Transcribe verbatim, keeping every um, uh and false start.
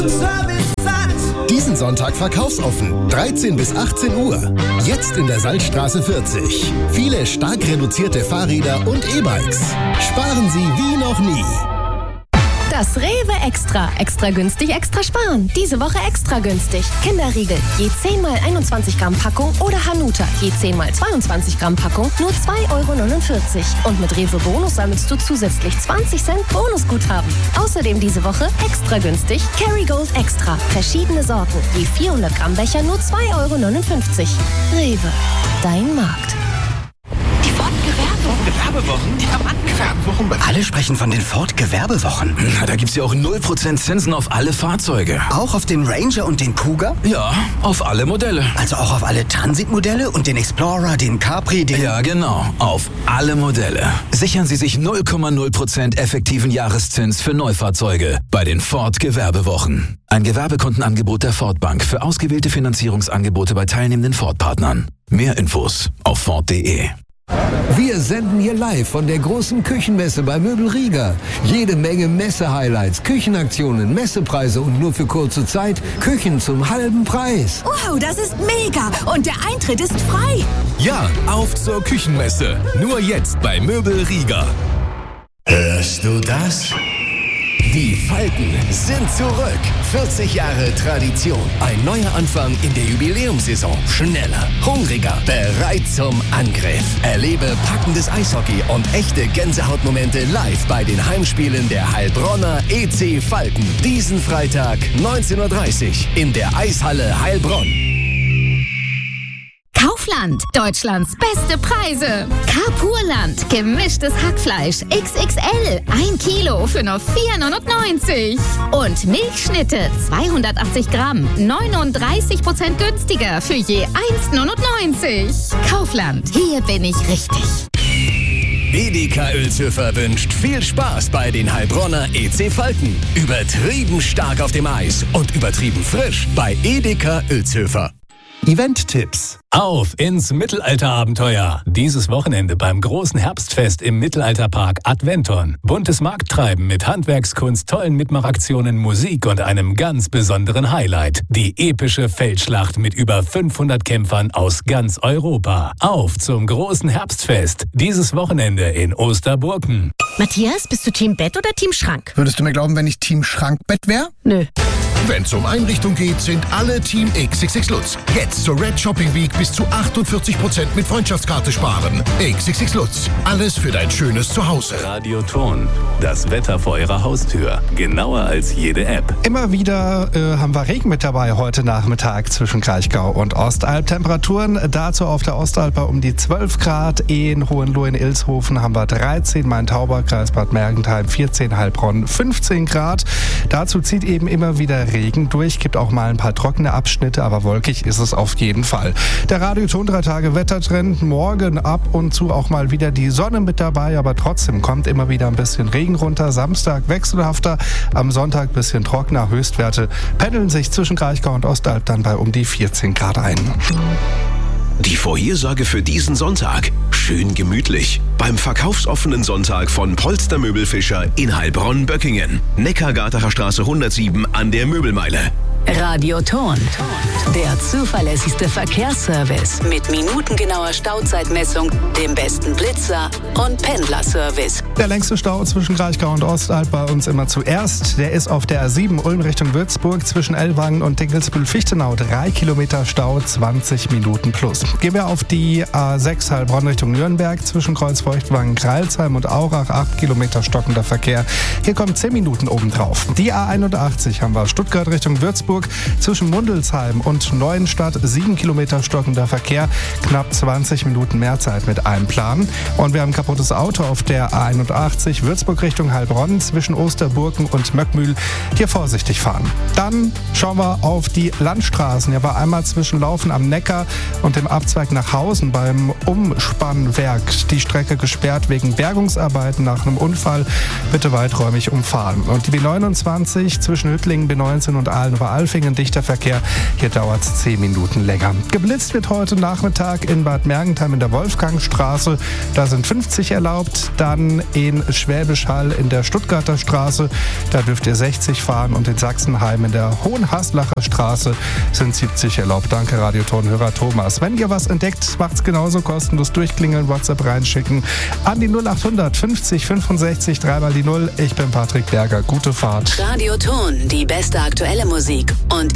Diesen Sonntag verkaufsoffen, dreizehn bis achtzehn Uhr. Jetzt in der Salzstraße vierzig. Viele stark reduzierte Fahrräder und E-Bikes. Sparen Sie wie noch nie. Das Rewe Extra. Extra günstig, extra sparen. Diese Woche extra günstig. Kinderriegel, je zehn mal einundzwanzig Gramm Packung oder Hanuta, je zehn mal zweiundzwanzig Gramm Packung, nur zwei Euro neunundvierzig. Und mit Rewe Bonus sammelst du zusätzlich zwanzig Cent Bonusguthaben. Außerdem diese Woche extra günstig Kerrygold Extra. Verschiedene Sorten, je vierhundert Gramm Becher, nur zwei Euro neunundfünfzig. Rewe, dein Markt. Gewerbewochen? Ja, Mann, Gewerbewochen. Alle sprechen von den Ford-Gewerbewochen. Na, da gibt's ja auch null Prozent Zinsen auf alle Fahrzeuge. Auch auf den Ranger und den Kuga? Ja, auf alle Modelle. Also auch auf alle Transit-Modelle und den Explorer, den Capri, den... Ja, genau. Auf alle Modelle. Sichern Sie sich null Komma null Prozent effektiven Jahreszins für Neufahrzeuge bei den Ford-Gewerbewochen. Ein Gewerbekundenangebot der Ford Bank für ausgewählte Finanzierungsangebote bei teilnehmenden Ford-Partnern. Mehr Infos auf Ford punkt de. Wir senden hier live von der großen Küchenmesse bei Möbel Rieger. Jede Menge Messe-Highlights, Küchenaktionen, Messepreise und nur für kurze Zeit Küchen zum halben Preis. Wow, das ist mega! Und der Eintritt ist frei! Ja, auf zur Küchenmesse. Nur jetzt bei Möbel Rieger. Hörst du das? Die Falken sind zurück. vierzig Jahre Tradition. Ein neuer Anfang in der Jubiläumssaison. Schneller, hungriger, bereit zum Angriff. Erlebe packendes Eishockey und echte Gänsehautmomente live bei den Heimspielen der Heilbronner E C Falken. Diesen Freitag neunzehn Uhr dreißig in der Eishalle Heilbronn. Kaufland, Deutschlands beste Preise. Carpurland, gemischtes Hackfleisch X X L, ein Kilo für nur vier neunundneunzig. Und Milchschnitte, zweihundertachtzig Gramm, neununddreißig Prozent günstiger für je eins neunundneunzig. Kaufland, hier bin ich richtig. Edeka Uelzhöfer wünscht viel Spaß bei den Heilbronner E C Falken. Übertrieben stark auf dem Eis und übertrieben frisch bei Edeka Uelzhöfer. Event-Tipps. Auf ins Mittelalterabenteuer. Dieses Wochenende beim großen Herbstfest im Mittelalterpark Adventon. Buntes Markttreiben mit Handwerkskunst, tollen Mitmachaktionen, Musik und einem ganz besonderen Highlight. Die epische Feldschlacht mit über fünfhundert Kämpfern aus ganz Europa. Auf zum großen Herbstfest. Dieses Wochenende in Osterburken. Matthias, bist du Team Bett oder Team Schrank? Würdest du mir glauben, wenn ich Team Schrankbett wäre? Nö. Wenn es um Einrichtung geht, sind alle Team X X X Lutz. Jetzt zur Red Shopping Week bis zu achtundvierzig Prozent mit Freundschaftskarte sparen. X X X Lutz. Alles für dein schönes Zuhause. Radio Ton. Das Wetter vor Ihrer Haustür. Genauer als jede App. Immer wieder äh, haben wir Regen mit dabei heute Nachmittag zwischen Kraichgau und Ostalb. Temperaturen dazu auf der Ostalb bei um die zwölf Grad. In Hohenlohe-Ilshofen haben wir dreizehn, Main-Tauber-Kreis, Bad Mergentheim vierzehn, Heilbronn fünfzehn Grad. Dazu zieht eben immer wieder Regen durch, gibt auch mal ein paar trockene Abschnitte, aber wolkig ist es auf jeden Fall. Der Radioton drei Tage Wettertrend, morgen ab und zu auch mal wieder die Sonne mit dabei, aber trotzdem kommt immer wieder ein bisschen Regen runter. Samstag wechselhafter, am Sonntag ein bisschen trockener. Höchstwerte pendeln sich zwischen Kraichgau und Ostalb dann bei um die vierzehn Grad ein. Die Vorhersage für diesen Sonntag. Schön gemütlich. Beim verkaufsoffenen Sonntag von Polster Möbelfischer in Heilbronn-Böckingen. Neckargartener Straße hundertsieben an der Möbelmeile. Radioton. Der zuverlässigste Verkehrsservice mit minutengenauer Stauzeitmessung, dem besten Blitzer und Pendlerservice. Der längste Stau zwischen Kraichgau und Ostalb bei uns immer zuerst. Der ist auf der A sieben Ulm Richtung Würzburg zwischen Ellwangen und Dinkelsbühl-Fichtenau. Drei Kilometer Stau, zwanzig Minuten plus. Gehen wir auf die A sechs Heilbronn Richtung Nürnberg zwischen Kreuzfeuchtwangen, Kreilsheim und Aurach. acht Kilometer stockender Verkehr. Hier kommen zehn Minuten obendrauf. Die A einundachtzig haben wir Stuttgart Richtung Würzburg zwischen Mundelsheim und Neuenstadt. sieben Kilometer stockender Verkehr. Knapp zwanzig Minuten mehr Zeit mit einem Plan. Und wir haben ein kaputtes Auto auf der A einundachtzig Würzburg Richtung Heilbronn zwischen Osterburken und Möckmühl. Hier vorsichtig fahren. Dann schauen wir auf die Landstraßen. Hier war einmal zwischen Laufen am Neckar und dem Abzweig nach Hausen beim Umspannwerk die Strecke gesperrt wegen Bergungsarbeiten nach einem Unfall. Bitte weiträumig umfahren. Und die B neunundzwanzig zwischen Hüttlingen, B neunzehn und Aalen über Alfingen dichter Verkehr. Hier dauert es zehn Minuten länger. Geblitzt wird heute Nachmittag in Bad Mergentheim in der Wolfgangstraße. Da sind fünfzig erlaubt. Dann in Schwäbisch Hall in der Stuttgarter Straße. Da dürft ihr sechzig fahren. Und in Sachsenheim in der Hohenhaslacher Straße sind siebzig erlaubt. Danke, Radiotonhörer Thomas. Wenn ihr was entdeckt, macht's genauso kostenlos. Durchklingeln, WhatsApp reinschicken. An die null achthundert fünfzig fünfundsechzig dreimal die null. Ich bin Patrick Berger. Gute Fahrt. Radioton, die beste aktuelle Musik und